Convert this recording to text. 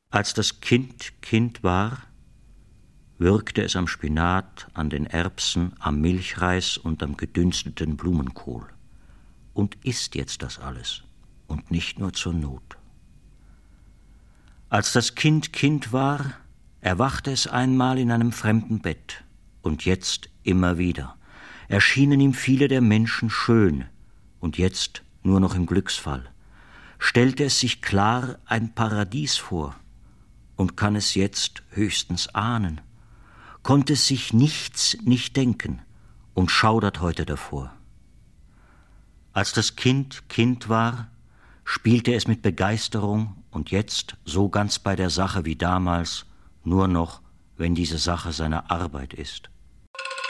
Als das Kind Kind war, würgte es am Spinat, an den Erbsen, am Milchreis und am gedünsteten Blumenkohl. Und isst jetzt das alles und nicht nur zur Not. Als das Kind Kind war, erwachte es einmal in einem fremden Bett und jetzt immer wieder. Erschienen ihm viele der Menschen schön und jetzt nur noch im Glücksfall. Stellte es sich klar ein Paradies vor und kann es jetzt höchstens ahnen, konnte es sich nichts nicht denken und schaudert heute davor. Als das Kind Kind war, spielte es mit Begeisterung und jetzt so ganz bei der Sache wie damals, nur noch, wenn diese Sache seine Arbeit ist.